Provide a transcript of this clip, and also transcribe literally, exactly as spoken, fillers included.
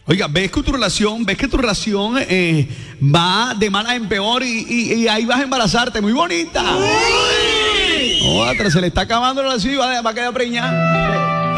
Oiga, ves que tu relación, ves que tu relación eh, va de mal en peor y, y, y ahí vas a embarazarte. Muy bonita. Otra, se le está acabando la relación y va, va a quedar preñada.